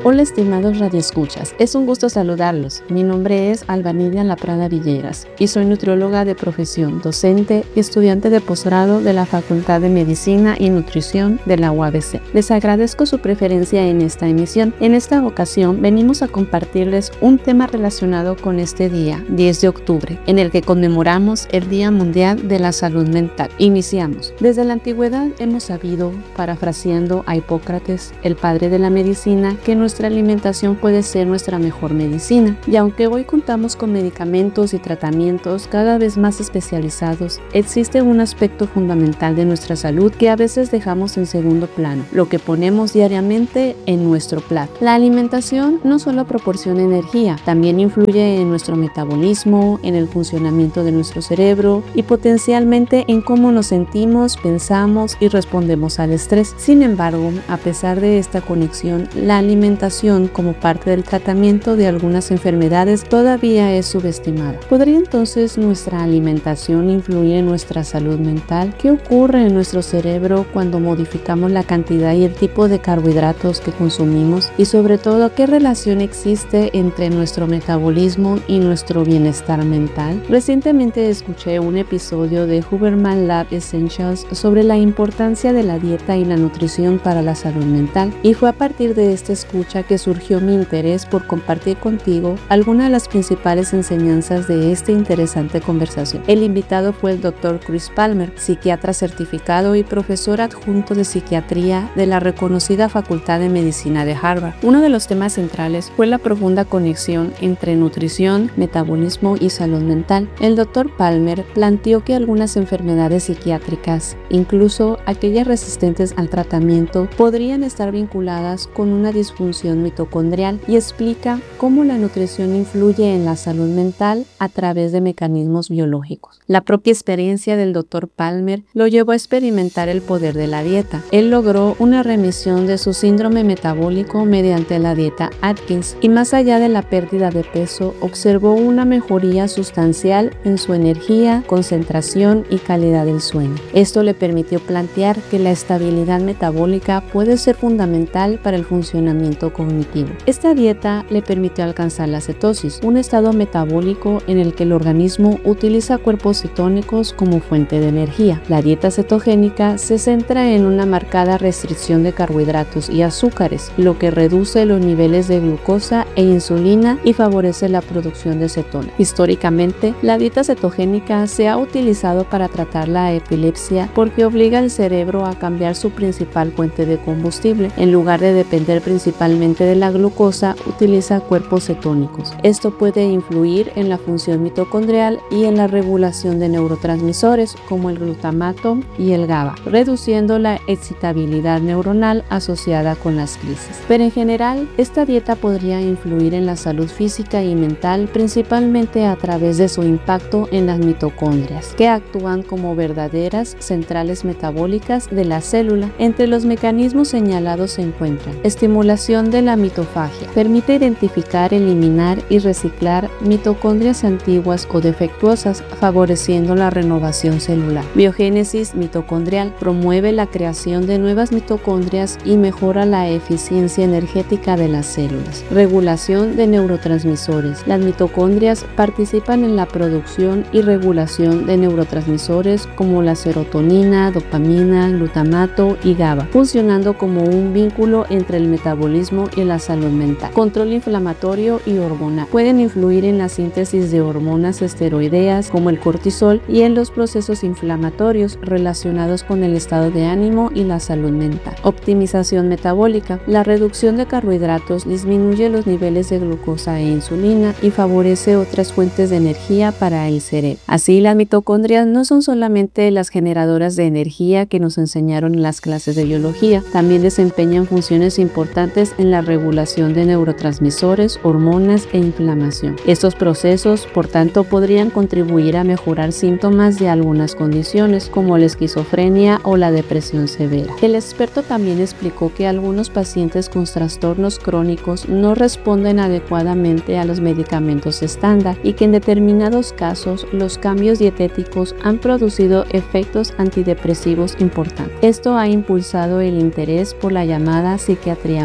Hola estimados radioescuchas, es un gusto saludarlos. Mi nombre es Albanidia Laprada Villeras y soy nutrióloga de profesión, docente y estudiante de posgrado de la Facultad de Medicina y Nutrición de la UABC. Les agradezco su preferencia en esta emisión. En esta ocasión venimos a compartirles un tema relacionado con este día, 10 de octubre, en el que conmemoramos el Día Mundial de la Salud Mental. Iniciamos. Desde la antigüedad hemos sabido, parafraseando a Hipócrates, el padre de la medicina, que nuestra alimentación puede ser nuestra mejor medicina. Y aunque hoy contamos con medicamentos y tratamientos cada vez más especializados, existe un aspecto fundamental de nuestra salud que a veces dejamos en segundo plano, lo que ponemos diariamente en nuestro plato. La alimentación no solo proporciona energía, también influye en nuestro metabolismo, en el funcionamiento de nuestro cerebro y potencialmente en cómo nos sentimos, pensamos y respondemos al estrés. Sin embargo, a pesar de esta conexión, la alimentación como parte del tratamiento de algunas enfermedades todavía es subestimada. ¿Podría entonces nuestra alimentación influir en nuestra salud mental? ¿Qué ocurre en nuestro cerebro cuando modificamos la cantidad y el tipo de carbohidratos que consumimos? Y sobre todo, ¿qué relación existe entre nuestro metabolismo y nuestro bienestar mental? Recientemente escuché un episodio de Huberman Lab Essentials sobre la importancia de la dieta y la nutrición para la salud mental, y fue a partir de esta escucha que surgió mi interés por compartir contigo algunas de las principales enseñanzas de esta interesante conversación. El invitado fue el Dr. Chris Palmer, psiquiatra certificado y profesor adjunto de psiquiatría de la reconocida Facultad de Medicina de Harvard. Uno de los temas centrales fue la profunda conexión entre nutrición, metabolismo y salud mental. El Dr. Palmer planteó que algunas enfermedades psiquiátricas, incluso aquellas resistentes al tratamiento, podrían estar vinculadas con una disfunción mitocondrial, y explica cómo la nutrición influye en la salud mental a través de mecanismos biológicos. La propia experiencia del Dr. Palmer lo llevó a experimentar el poder de la dieta. Él logró una remisión de su síndrome metabólico mediante la dieta Atkins, y más allá de la pérdida de peso, observó una mejoría sustancial en su energía, concentración y calidad del sueño. Esto le permitió plantear que la estabilidad metabólica puede ser fundamental para el funcionamiento cognitivo. Esta dieta le permitió alcanzar la cetosis, un estado metabólico en el que el organismo utiliza cuerpos cetónicos como fuente de energía. La dieta cetogénica se centra en una marcada restricción de carbohidratos y azúcares, lo que reduce los niveles de glucosa e insulina y favorece la producción de cetonas. Históricamente, la dieta cetogénica se ha utilizado para tratar la epilepsia porque obliga al cerebro a cambiar su principal fuente de combustible. En lugar de depender principalmente de la glucosa, utiliza cuerpos cetónicos. Esto puede influir en la función mitocondrial y en la regulación de neurotransmisores como el glutamato y el GABA, reduciendo la excitabilidad neuronal asociada con las crisis. Pero en general, esta dieta podría influir en la salud física y mental, principalmente a través de su impacto en las mitocondrias, que actúan como verdaderas centrales metabólicas de la célula. Entre los mecanismos señalados se encuentran estimulación de la mitofagia. Permite identificar, eliminar y reciclar mitocondrias antiguas o defectuosas, favoreciendo la renovación celular. Biogénesis mitocondrial. Promueve la creación de nuevas mitocondrias y mejora la eficiencia energética de las células. Regulación de neurotransmisores. Las mitocondrias participan en la producción y regulación de neurotransmisores como la serotonina, dopamina, glutamato y GABA, funcionando como un vínculo entre el metabolismo y la salud mental. Control inflamatorio y hormonal. Pueden influir en la síntesis de hormonas esteroideas como el cortisol y en los procesos inflamatorios relacionados con el estado de ánimo y la salud mental. Optimización metabólica. La reducción de carbohidratos disminuye los niveles de glucosa e insulina y favorece otras fuentes de energía para el cerebro. Así, las mitocondrias no son solamente las generadoras de energía que nos enseñaron en las clases de biología, también desempeñan funciones importantes en la regulación de neurotransmisores, hormonas e inflamación. Estos procesos, por tanto, podrían contribuir a mejorar síntomas de algunas condiciones como la esquizofrenia o la depresión severa. El experto también explicó que algunos pacientes con trastornos crónicos no responden adecuadamente a los medicamentos estándar y que en determinados casos los cambios dietéticos han producido efectos antidepresivos importantes. Esto ha impulsado el interés por la llamada psiquiatría metabólica,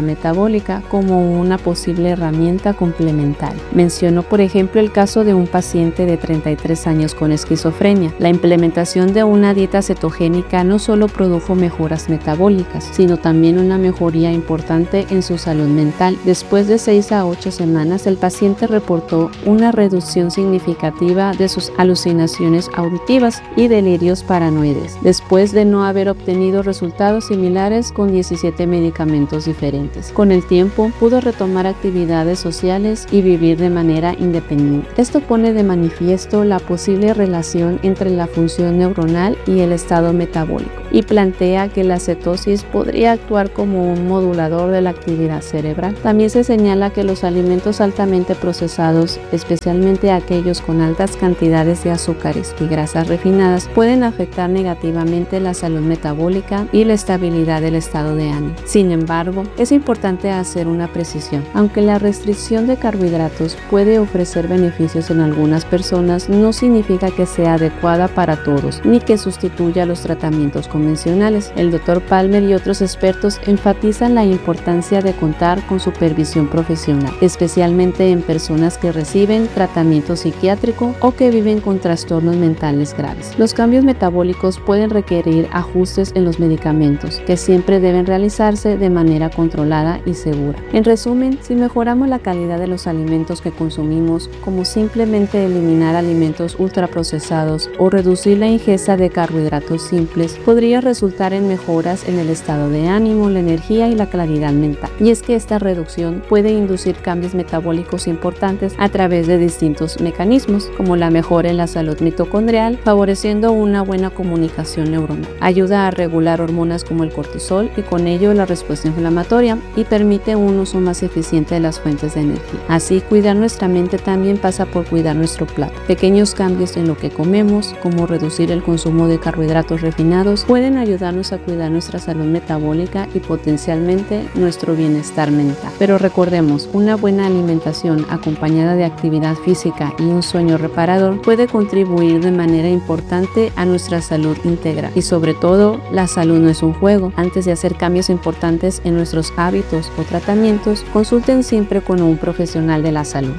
metabólica como una posible herramienta complementaria. Mencionó, por ejemplo, el caso de un paciente de 33 años con esquizofrenia. La implementación de una dieta cetogénica no solo produjo mejoras metabólicas, sino también una mejoría importante en su salud mental. Después de 6 a 8 semanas, el paciente reportó una reducción significativa de sus alucinaciones auditivas y delirios paranoides, después de no haber obtenido resultados similares con 17 medicamentos diferentes. Con el tiempo, pudo retomar actividades sociales y vivir de manera independiente. Esto pone de manifiesto la posible relación entre la función neuronal y el estado metabólico, y plantea que la cetosis podría actuar como un modulador de la actividad cerebral. También se señala que los alimentos altamente procesados, especialmente aquellos con altas cantidades de azúcares y grasas refinadas, pueden afectar negativamente la salud metabólica y la estabilidad del estado de ánimo. Sin embargo, es importante hacer una precisión. Aunque la restricción de carbohidratos puede ofrecer beneficios en algunas personas, no significa que sea adecuada para todos, ni que sustituya los tratamientos convencionales. El Dr. Palmer y otros expertos enfatizan la importancia de contar con supervisión profesional, especialmente en personas que reciben tratamiento psiquiátrico o que viven con trastornos mentales graves. Los cambios metabólicos pueden requerir ajustes en los medicamentos, que siempre deben realizarse de manera controlada y segura. En resumen, si mejoramos la calidad de los alimentos que consumimos, como simplemente eliminar alimentos ultraprocesados o reducir la ingesta de carbohidratos simples, podría resultar en mejoras en el estado de ánimo, la energía y la claridad mental. Y es que esta reducción puede inducir cambios metabólicos importantes a través de distintos mecanismos, como la mejora en la salud mitocondrial, favoreciendo una buena comunicación neuronal. Ayuda a regular hormonas como el cortisol y con ello la respuesta inflamatoria, y permite un uso más eficiente de las fuentes de energía. Así, cuidar nuestra mente también pasa por cuidar nuestro plato. Pequeños cambios en lo que comemos, como reducir el consumo de carbohidratos refinados, pueden ayudarnos a cuidar nuestra salud metabólica y potencialmente nuestro bienestar mental. Pero recordemos, una buena alimentación acompañada de actividad física y un sueño reparador puede contribuir de manera importante a nuestra salud integral. Y sobre todo, la salud no es un juego. Antes de hacer cambios importantes en nuestros hábitos o tratamientos, consulten siempre con un profesional de la salud.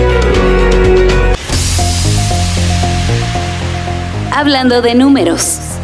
Hablando de números.